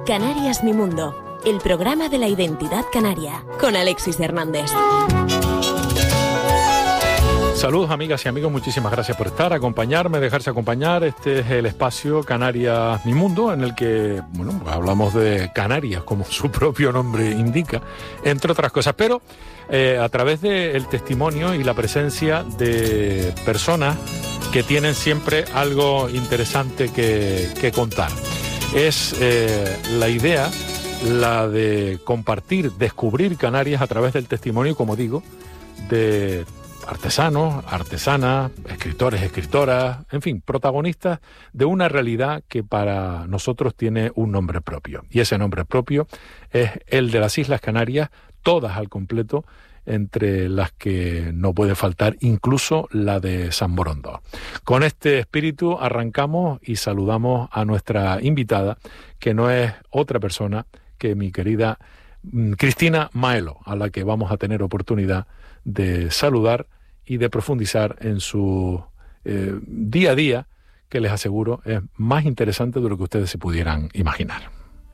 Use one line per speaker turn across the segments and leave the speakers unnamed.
Canarias Mi Mundo, el programa de la identidad canaria, con Alexis Hernández.
Saludos amigas y amigos, muchísimas gracias por estar, acompañarme, dejarse acompañar. Este es el espacio Canarias Mi Mundo, en el que, bueno, hablamos de Canarias, como su propio nombre indica, entre otras cosas, pero a través del testimonio y la presencia de personas que tienen siempre algo interesante que contar. Es la idea, la de compartir, descubrir Canarias a través del testimonio, como digo, de artesanos, artesanas, escritores, escritoras, en fin, protagonistas de una realidad que para nosotros tiene un nombre propio. Y ese nombre propio es el de las Islas Canarias, todas al completo, entre las que no puede faltar incluso la de San Borondón. Con este espíritu arrancamos y saludamos a nuestra invitada, que no es otra persona que mi querida Cristina Maelo, a la que vamos a tener oportunidad de saludar y de profundizar en su día a día, que les aseguro es más interesante de lo que ustedes se pudieran imaginar.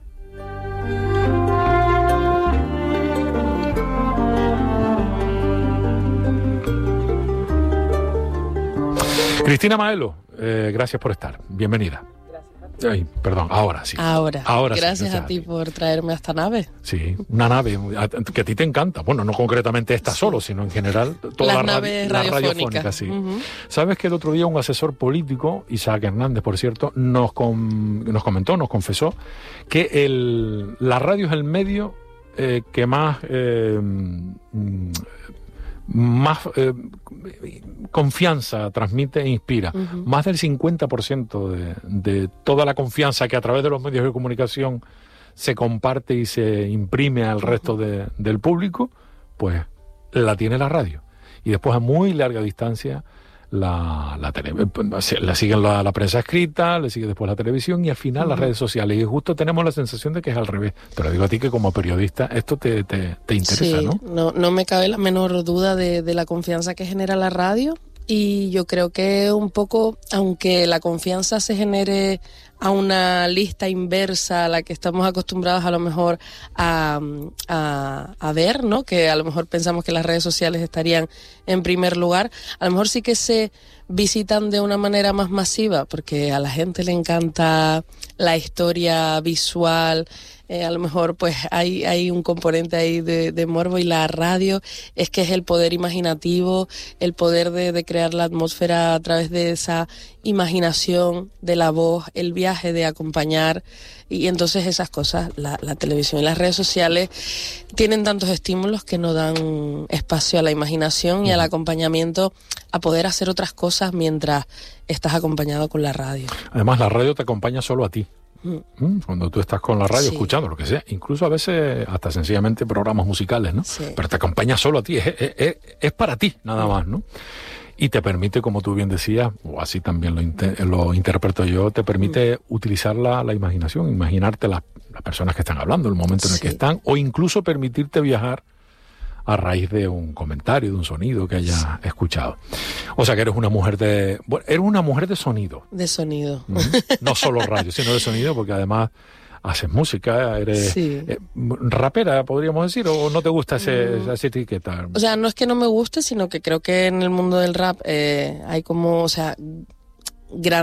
Cristina Maelo, gracias por estar. Bienvenida. Ay, perdón, ahora sí.
Ahora gracias
sí,
a ti por traerme a esta nave.
Sí, una nave que a ti te encanta. Bueno, no concretamente esta solo, sino en general todas las naves radiofónicas. Sí.
Uh-huh.
Sabes que el otro día un asesor político, Isaac Hernández, por cierto, nos confesó que la radio es el medio que más confianza transmite e inspira. Uh-huh. Más del 50% de toda la confianza que a través de los medios de comunicación se comparte y se imprime al resto del público, pues la tiene la radio. Y después a muy larga distancia le siguen la prensa escrita, le sigue después la televisión y al final las redes sociales. Y justo tenemos la sensación de que es al revés. Pero digo a ti que como periodista esto te interesa,
sí, ¿no? No me cabe la menor duda de la confianza que genera la radio. Y yo creo que un poco, aunque la confianza se genere a una lista inversa a la que estamos acostumbrados a lo mejor a ver, ¿no? Que a lo mejor pensamos que las redes sociales estarían en primer lugar, a lo mejor sí que se visitan de una manera más masiva, porque a la gente le encanta la historia visual. A lo mejor pues hay un componente ahí de morbo, y la radio es que es el poder imaginativo, el poder de crear la atmósfera a través de esa imaginación de la voz, el viaje de acompañar, y entonces esas cosas, la televisión y las redes sociales tienen tantos estímulos que no dan espacio a la imaginación y al acompañamiento, a poder hacer otras cosas mientras estás acompañado con la radio.
Además la radio te acompaña solo a ti. Cuando tú estás con la radio escuchando lo que sea, incluso a veces hasta sencillamente programas musicales, ¿no?
Sí.
Pero te acompaña solo a ti, es para ti nada más, ¿no? Y te permite, como tú bien decías, o así también lo interpreto yo, te permite utilizar la imaginación, imaginarte las personas que están hablando, el momento en el que están, o incluso permitirte viajar a raíz de un comentario, de un sonido que hayas escuchado. O sea que eres una mujer de sonido.
De sonido.
No solo radio, sino de sonido, porque además haces música, eres rapera, podríamos decir, o no te gusta esa etiqueta.
O sea, no es que no me guste, sino que creo que en el mundo del rap hay como, o sea,